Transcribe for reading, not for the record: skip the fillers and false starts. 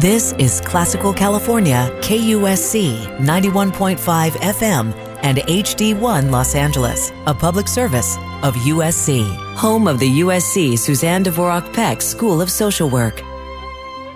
This is Classical California, KUSC 91.5 FM and HD1 Los Angeles, a public service of USC, home of the USC Suzanne Dvorak Peck School of Social Work.